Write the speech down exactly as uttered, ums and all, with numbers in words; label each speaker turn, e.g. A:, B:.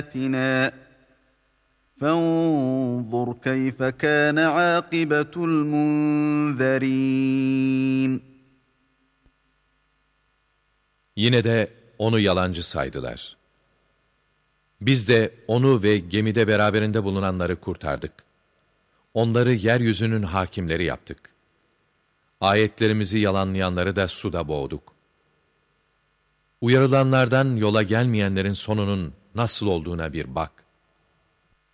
A: آيَاتِنَا فَانظُرْ كَيْفَ كَانَ عَاقِبَةُ الْمُنذَرِينَ.
B: Yine de onu yalancı saydılar. Biz de onu ve gemide beraberinde bulunanları kurtardık. Onları yeryüzünün hakimleri yaptık. Ayetlerimizi yalanlayanları da suda boğduk. Uyarılanlardan yola gelmeyenlerin sonunun nasıl olduğuna bir bak.